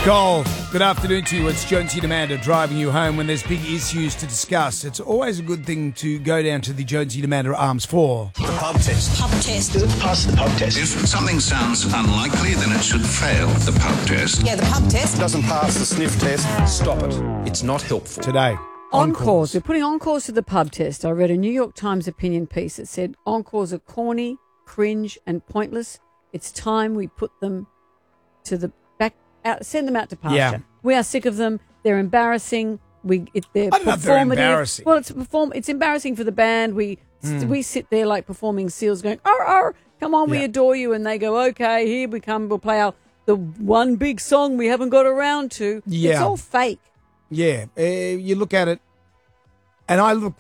Gold, good afternoon to you. It's Jonesy and Amanda driving you home when there's big issues to discuss. It's always a good thing to go down to the Jonesy and Amanda Arms for The pub test. Pub test. Does it pass the pub test? If something sounds unlikely, then it should fail the pub test. Yeah, the pub test. Doesn't pass the sniff test. Stop it. It's not helpful. today. Encores. We're putting encores to the pub test. I read a New York Times opinion piece that said encores are corny, cringe, and pointless. It's time we put them to the back out, send them out to pasture. Yeah. We are sick of them. They're embarrassing. They're I don't know if they're performative. embarrassing. Well, it's embarrassing for the band. We sit there like performing seals, going, "Arr, arr, come on, we Yeah. adore you," and they go, "Okay, here we come. We'll play the one big song we haven't got around to." Yeah. It's all fake. Yeah, you look at it, and I look,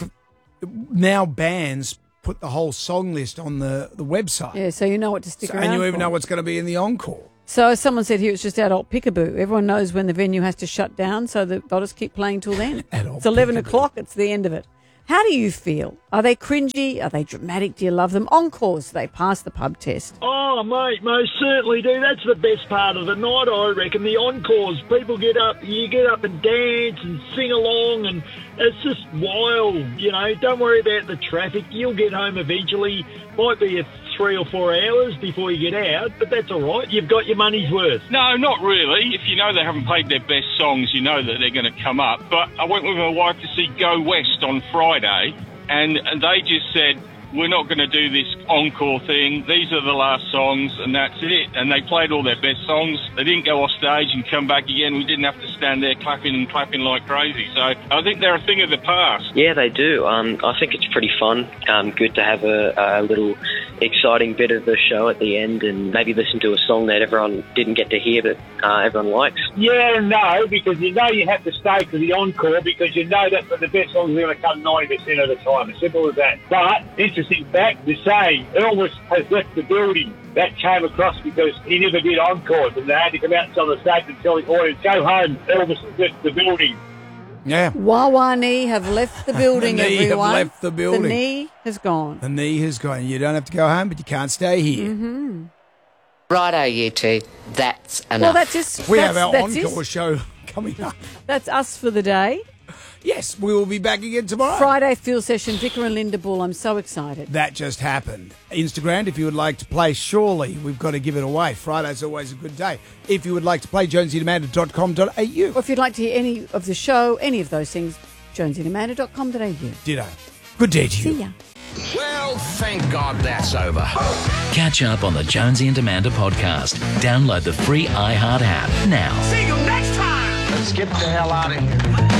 now bands put the whole song list on the website. Yeah, so you know what to stick around And you for. even know what's going to be in the encore. So someone said here it's just adult peekaboo. Everyone knows when the venue has to shut down, so they'll just keep playing till then. Adult It's 11 peekaboo. o'clock, it's the end of it. How do you feel? Are they cringy? Are they dramatic? Do you love them? Encores, they pass the pub test. Oh, mate, most certainly do. That's the best part of the night, I reckon. The encores, people get up, you get up and dance and sing along, and it's just wild. You know, don't worry about the traffic. You'll get home eventually. Might be a 3 or 4 hours before you get out, but that's all right. You've got your money's worth. No, not really. If you know they haven't played their best songs, you know that they're going to come up. But I went with my wife to see Go West on Friday, and they just said, we're not going to do this encore thing. These are the last songs, and that's it. And they played all their best songs. They didn't go off stage and come back again. We didn't have to stand there clapping and clapping like crazy. So I think they're a thing of the past. Yeah, they do. I think it's pretty fun. Good to have a little exciting bit of the show at the end and maybe listen to a song that everyone didn't get to hear but everyone likes. Yeah, no, because you know you have to stay for the encore because you know that the best songs are going to come 90% of the time. As simple as that. But interesting fact to say, Elvis has left the building. That came across because he never did encores, and they had to come out on the stage and tell the audience, "Go home, Elvis has left the building." Yeah. Wawa knee have left the building, The knee have everyone. left the building. The knee has gone. The knee has gone. You don't have to go home, but you can't stay here. Mm-hmm. Righto, you two. That's enough. Well, that's just... We have our that's encore show coming up. That's us for the day. Yes, we will be back again tomorrow. Friday field session, Vicar and Linda Bull. I'm so excited. That just happened. Instagram, if you would like to play, surely we've got to give it away. Friday's always a good day. If you would like to play, jonesyandamanda.com.au. Or if you'd like to hear any of the show, any of those things, jonesyandamanda.com.au. Ditto. Good day to you. See ya. Well, thank God that's over. Catch up on the Jonesy and Amanda podcast. Download the free iHeart app now. See you next time. Let's get the hell out of here.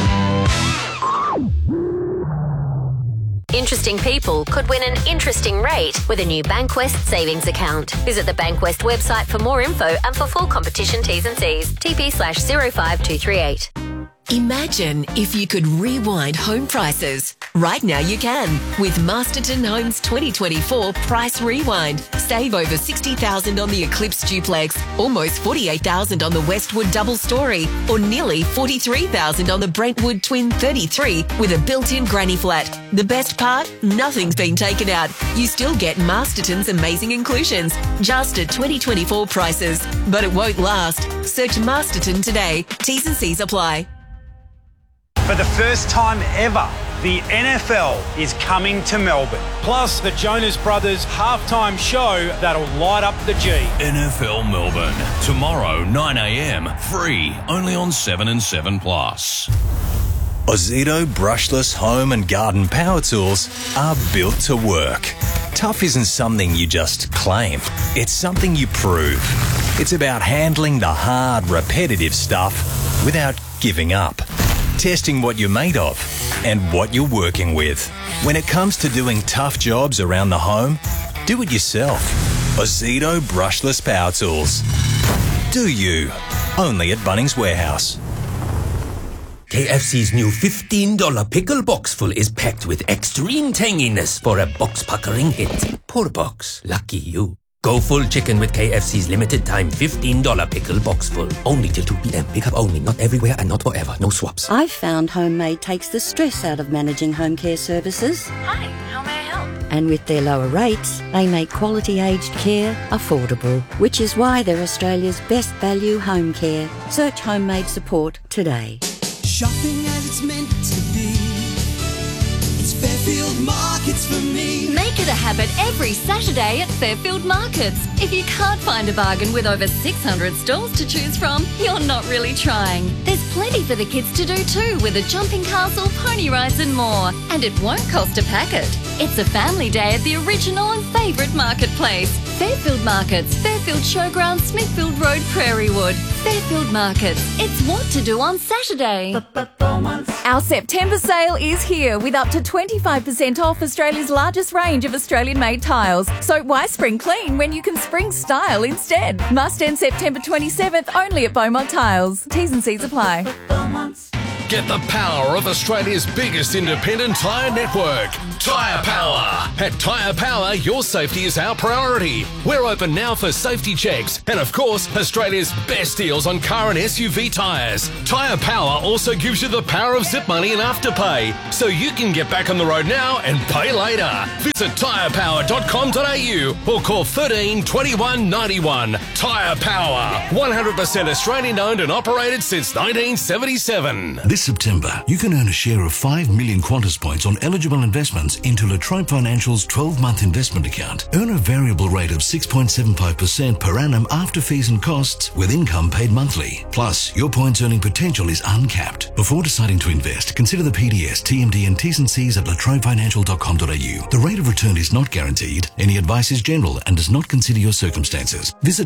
Interesting people could win an interesting rate with a new Bankwest savings account. Visit the Bankwest website for more info and for full competition T's and C's. TP/05238. Imagine if you could rewind home prices. Right now you can with Masterton Homes 2024 Price Rewind. Save over $60,000 on the Eclipse Duplex, almost $48,000 on the Westwood Double Story, or nearly $43,000 on the Brentwood Twin 33 with a built-in granny flat. The best part? Nothing's been taken out. You still get Masterton's amazing inclusions, just at 2024 prices. But it won't last. Search Masterton today. T's and C's apply. For the first time ever, the NFL is coming to Melbourne. Plus, the Jonas Brothers halftime show that'll light up the G. NFL Melbourne. Tomorrow, 9 a.m. Free. Only on 7 and 7 Plus. Ozito brushless home and garden power tools are built to work. Tough isn't something you just claim. It's something you prove. It's about handling the hard, repetitive stuff without giving up. Testing what you're made of and what you're working with. When it comes to doing tough jobs around the home, do it yourself. Ozito brushless power tools. Do you? Only at Bunnings Warehouse. KFC's new $15 pickle box full is packed with extreme tanginess for a box-puckering hit. Poor box. Lucky you. Go full chicken with KFC's limited time $15 pickle box full. Only till 2 p.m. Pick up only. Not everywhere and not forever. No swaps. I've found Homemade takes the stress out of managing home care services. Hi, how may I help? And with their lower rates, they make quality aged care affordable, which is why they're Australia's best value home care. Search Homemade Support today. Shopping as it's meant to be. It's Fairfield Markets for me. Make it a habit every Saturday at Fairfield Markets. If you can't find a bargain with over 600 stalls to choose from, you're not really trying. There's plenty for the kids to do too, with a jumping castle, pony rides and more. And it won't cost a packet. It's a family day at the original and favourite marketplace. Fairfield Markets, Fairfield Showground, Smithfield Road, Prairiewood. Fairfield Markets. It's what to do on Saturday. Our September sale is here with up to 25% off Australia's largest range of Australian-made tiles. So why spring clean when you can spring style instead? Must end September 27th only at Beaumont Tiles. T's and C's apply. Get the power of Australia's biggest independent tyre network, Tyre Power. At Tyre Power, your safety is our priority. We're open now for safety checks and, of course, Australia's best deals on car and SUV tyres. Tyre Power also gives you the power of zip money and afterpay, so you can get back on the road now and pay later. Visit tyrepower.com.au or call 13 21 91. Tyre Power, 100% Australian owned and operated since 1977. This September, you can earn a share of 5 million Qantas points on eligible investments into La Trobe Financial's 12-month investment account. Earn a variable rate of 6.75% per annum after fees and costs, with income paid monthly. Plus, your points earning potential is uncapped. Before deciding to invest, consider the PDS, TMD and T's and C's at latrobefinancial.com.au. The rate of return is not guaranteed. Any advice is general and does not consider your circumstances. Visit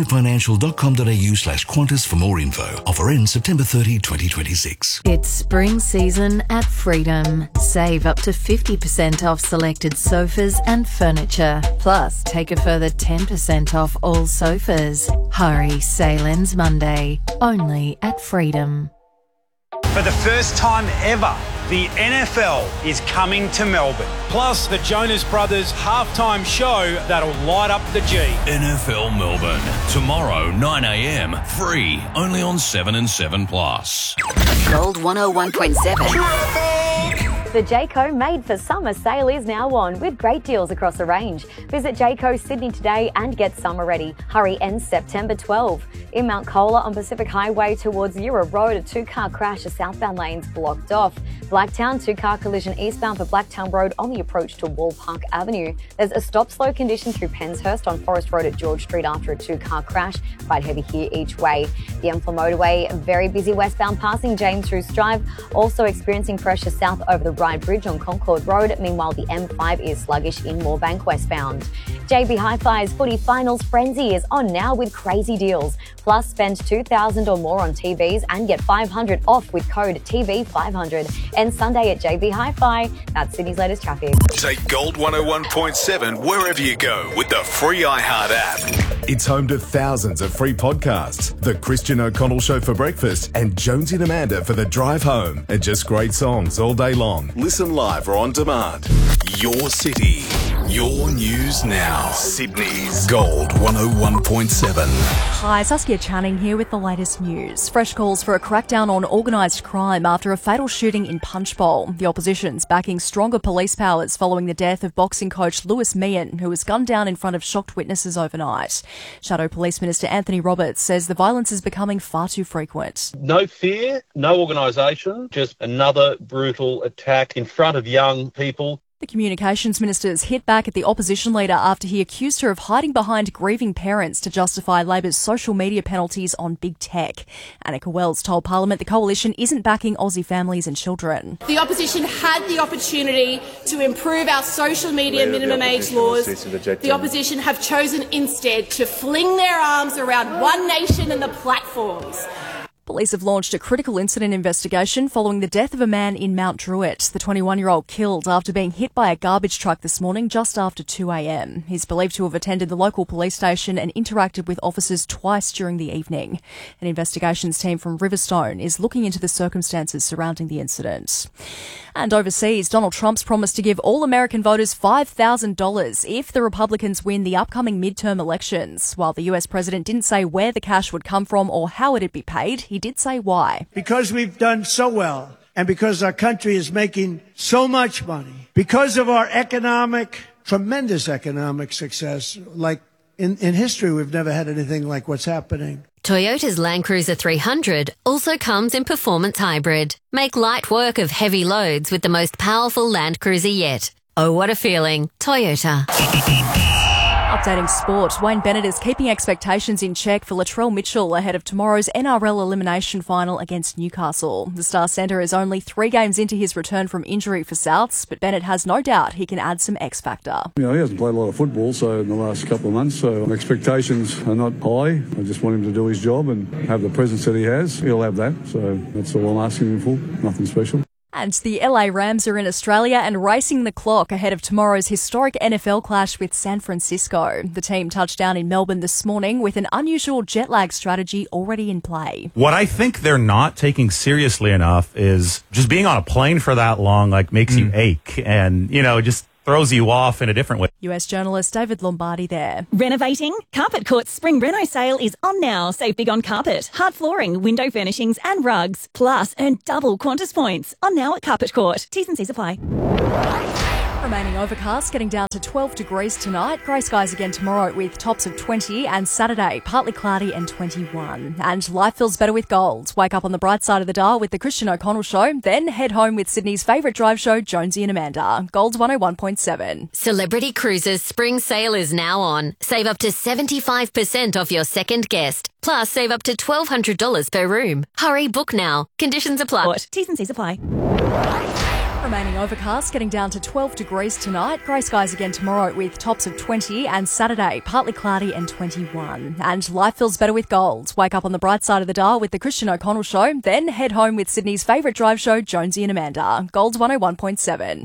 latrobefinancial.com.au/Qantas for more info. Offer ends September 30, 2026. It's spring season at Freedom. Save up to 50% off selected sofas and furniture. Plus, take a further 10% off all sofas. Hurry, sale ends Monday. Only at Freedom. For the first time ever, the NFL is coming to Melbourne. Plus, the Jonas Brothers halftime show that'll light up the G. NFL Melbourne, tomorrow 9 a.m, free, only on 7 and 7 Plus. Gold 101.7. The Jayco Made for Summer sale is now on with great deals across the range. Visit Jayco Sydney today and get summer ready. Hurry ends September 12. In Mount Colah on Pacific Highway towards Eura Road, a two-car crash of southbound lanes blocked off. Blacktown, two-car collision eastbound for Blacktown Road on the approach to Wall Park Avenue. There's a stop-slow condition through Penshurst on Forest Road at George Street after a two-car crash. Quite heavy here each way. The M4 motorway, very busy westbound passing James Roos Drive. Also experiencing pressure south over the Ryde Bridge on Concord Road. Meanwhile, the M5 is sluggish in Moorebank westbound. JB Hi-Fi's footy finals frenzy is on now with crazy deals. Plus, spend $2,000 or more on TVs and get $500 off with code TV500. And Sunday at JB Hi-Fi. That's Sydney's latest traffic. Take Gold 101.7 wherever you go with the free iHeart app. It's home to thousands of free podcasts. The Christian O'Connell Show for breakfast and Jonesy and Amanda for the drive home. And just great songs all day long. Listen live or on demand. Your city. Your news now. Sydney's Gold 101.7. Hi, Saskia Channing here with the latest news. Fresh calls for a crackdown on organised crime after a fatal shooting in Punchbowl. The opposition's backing stronger police powers following the death of boxing coach Lewis Meehan, who was gunned down in front of shocked witnesses overnight. Shadow Police Minister Anthony Roberts says the violence is becoming far too frequent. No fear, no organisation, just another brutal attack in front of young people. The Communications Minister's hit back at the opposition leader after he accused her of hiding behind grieving parents to justify Labor's social media penalties on big tech. Annika Wells told Parliament the coalition isn't backing Aussie families and children. The opposition had the opportunity to improve our social media minimum age laws. The opposition have chosen instead to fling their arms around One Nation and the platforms. Police have launched a critical incident investigation following the death of a man in Mount Druitt. The 21-year-old killed after being hit by a garbage truck this morning just after 2 a.m. He's believed to have attended the local police station and interacted with officers twice during the evening. An investigations team from Riverstone is looking into the circumstances surrounding the incident. And overseas, Donald Trump's promised to give all American voters $5,000 if the Republicans win the upcoming midterm elections. While the US president didn't say where the cash would come from or how it'd be paid, he did say why. Because we've done so well and because our country is making so much money, because of our economic tremendous economic success. Like in history, we've never had anything like what's happening. Toyota's Land Cruiser 300 also comes in performance hybrid. Make light work of heavy loads with the most powerful Land Cruiser yet. Oh, what a feeling. Toyota. Updating sport, Wayne Bennett is keeping expectations in check for Latrell Mitchell ahead of tomorrow's NRL elimination final against Newcastle. The Star Centre is only 3 games into his return from injury for Souths, but Bennett has no doubt he can add some X factor. He hasn't played a lot of football in the last couple of months, so expectations are not high. I just want him to do his job and have the presence that he has. He'll have that, so that's all I'm asking him for. Nothing special. And the LA Rams are in Australia and racing the clock ahead of tomorrow's historic NFL clash with San Francisco. The team touched down in Melbourne this morning with an unusual jet lag strategy already in play. What I think they're not taking seriously enough is just being on a plane for that long, makes you ache and, just throws you off in a different way. US journalist David Lombardi there. Renovating? Carpet Court's Spring Reno sale is on now. Save big on carpet, hard flooring, window furnishings and rugs. Plus, earn double Qantas points. On now at Carpet Court. T's and C's apply. Remaining overcast, getting down to 12 degrees tonight. Grey skies again tomorrow with tops of 20, and Saturday, partly cloudy and 21. And life feels better with gold. Wake up on the bright side of the dial with the Christian O'Connell Show, then head home with Sydney's favourite drive show, Jonesy and Amanda. Gold's 101.7. Celebrity Cruises spring sale is now on. Save up to 75% off your second guest. Plus, save up to $1,200 per room. Hurry, book now. Conditions apply. T's and C's apply. Remaining overcast, getting down to 12 degrees tonight. Grey skies again tomorrow with tops of 20, and Saturday, partly cloudy and 21. And life feels better with gold. Wake up on the bright side of the dial with the Christian O'Connell Show, then head home with Sydney's favourite drive show, Jonesy and Amanda. Gold's 101.7.